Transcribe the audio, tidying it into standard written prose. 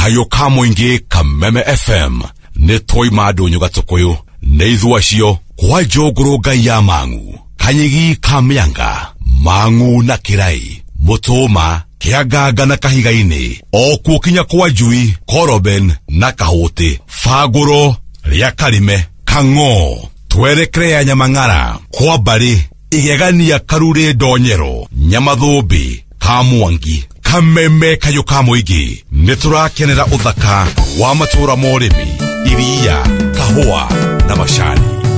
kayo ka muingi Kameme FM ne toi madonyo gatokoyo ne ithuacio kwa jogoro ngai ya mangu kanyigi kamyanga mangu na kirai mutoma kiagaga na kahigaini okuo kinya kwa jui koroben na kahote faguro ria karime kango twerekere ya nyamangara kwa bari igegania karure donyero nyamadhobi kamwangi Kameme kayo ka muingi niturakenera uthaka wa matura morimi iria kahua na mashani